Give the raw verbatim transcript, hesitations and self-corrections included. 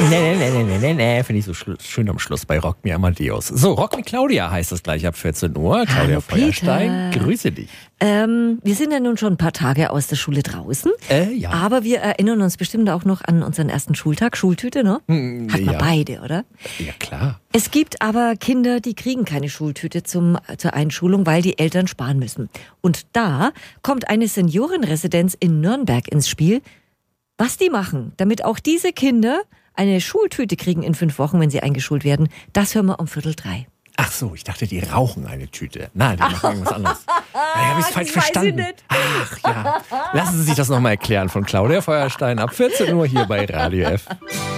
Nee, nee, nee, nee, nee, nee. Finde ich so schl- schön am Schluss bei Rock Me Amadeus. So, Rock Me Claudia heißt es gleich ab vierzehn Uhr. Claudia Hallo, Feuerstein, Peter. grüße dich. Ähm, wir sind ja nun schon ein paar Tage aus der Schule draußen. Äh, ja. Aber wir erinnern uns bestimmt auch noch an unseren ersten Schultag. Schultüte, ne? Hm, Hatten wir ja. beide, oder? Ja, klar. Es gibt aber Kinder, die kriegen keine Schultüte zum, zur Einschulung, weil die Eltern sparen müssen. Und da kommt eine Seniorenresidenz in Nürnberg ins Spiel. Was die machen, damit auch diese Kinder eine Schultüte kriegen in fünf Wochen, wenn sie eingeschult werden, das hören wir um Viertel drei. Ach so, ich dachte, die rauchen eine Tüte. Nein, die machen irgendwas anderes. Ja, habe ich falsch Das weiß ich verstanden. nicht. Ach ja. Lassen Sie sich das nochmal erklären von Claudia Feuerstein ab vierzehn Uhr hier bei Radio F.